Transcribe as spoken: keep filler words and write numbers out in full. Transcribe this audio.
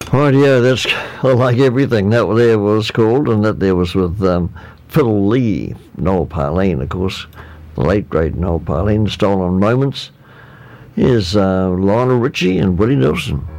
Right, yeah, that's like everything. That there was called, and that there was with um, Phil Lee, Noel Parlene, of course, the late great Noel Parlene, Stolen Moments. Here's uh, Lionel Richie and Willie Nelson.